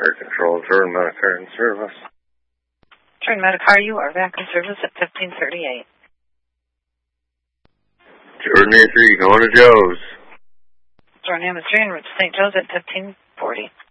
Water Control, Jordan Medicar in service. Jordan Medicar, you are back in service at 1538. Jordan A3, going to Joe's. Jordan M3 en route to St. Joe's at 1540.